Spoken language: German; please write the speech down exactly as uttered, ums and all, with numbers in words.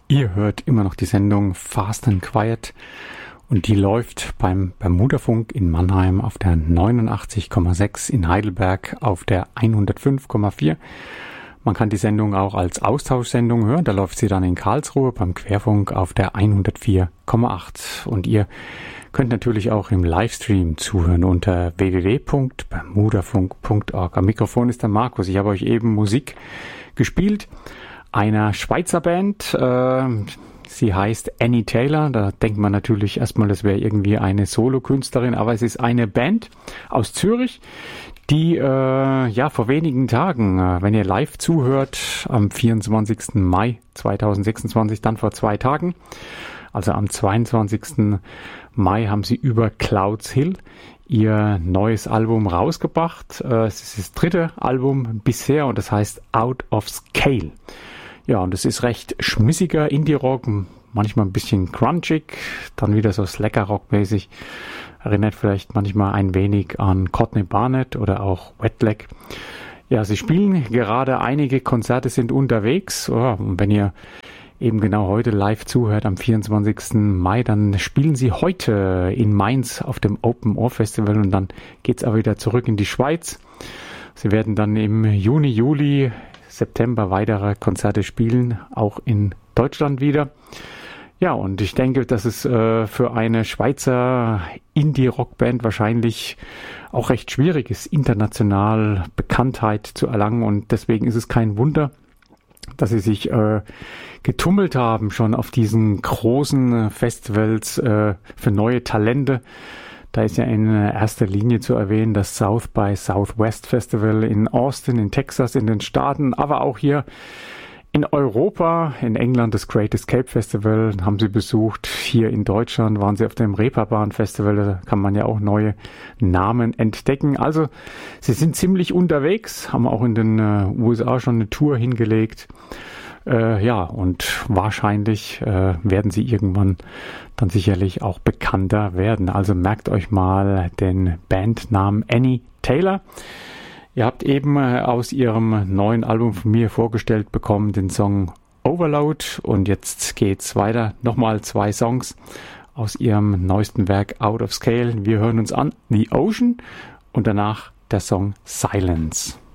Ihr hört immer noch die Sendung Fast and Quiet und die läuft beim Bermudafunk in Mannheim auf der neunundachtzig Komma sechs, in Heidelberg auf der hundertfünf Komma vier. Man kann die Sendung auch als Austauschsendung hören, da läuft sie dann in Karlsruhe beim Querfunk auf der hundertvier Komma acht. Und ihr könnt natürlich auch im Livestream zuhören unter w w w punkt bermudafunk punkt org. Am Mikrofon ist der Markus. Ich habe euch eben Musik gespielt einer Schweizer Band. Äh, sie heißt Annie Taylor. Da denkt man natürlich erstmal, das wäre irgendwie eine Solokünstlerin, aber es ist eine Band aus Zürich, die äh, ja vor wenigen Tagen, äh, wenn ihr live zuhört, am vierundzwanzigsten Mai zweitausendsechsundzwanzig, dann vor zwei Tagen, also am zweiundzwanzigsten Mai haben sie über Clouds Hill ihr neues Album rausgebracht. Äh, es ist das dritte Album bisher und das heißt Out of Scale. Ja, und es ist recht schmissiger Indie-Rock, manchmal ein bisschen crunchig, dann wieder so Slacker-Rock-mäßig. Erinnert vielleicht manchmal ein wenig an Courtney Barnett oder auch Wet Leg. Ja, sie spielen gerade, einige Konzerte sind unterwegs. Oh, und wenn ihr eben genau heute live zuhört, am vierundzwanzigsten Mai, dann spielen sie heute in Mainz auf dem Open Ohr Festival und dann geht's auch wieder zurück in die Schweiz. Sie werden dann im Juni, Juli, September weitere Konzerte spielen, auch in Deutschland wieder. Ja, und ich denke, dass es äh, für eine Schweizer Indie-Rock-Band wahrscheinlich auch recht schwierig ist, international Bekanntheit zu erlangen. Und deswegen ist es kein Wunder, dass sie sich äh, getummelt haben schon auf diesen großen Festivals äh, für neue Talente. Da ist ja in erster Linie zu erwähnen das South by Southwest Festival in Austin, in Texas, in den Staaten, aber auch hier in Europa, in England das Great Escape Festival haben sie besucht. Hier in Deutschland waren sie auf dem Reeperbahn Festival, da kann man ja auch neue Namen entdecken. Also sie sind ziemlich unterwegs, haben auch in den äh, U S A schon eine Tour hingelegt. Äh, ja, und wahrscheinlich äh, werden sie irgendwann dann sicherlich auch bekannter werden. Also merkt euch mal den Bandnamen Annie Taylor. Ihr habt eben äh, aus ihrem neuen Album von mir vorgestellt bekommen den Song Overload und jetzt geht's weiter. Nochmal zwei Songs aus ihrem neuesten Werk Out of Scale. Wir hören uns an The Ocean und danach der Song Silence.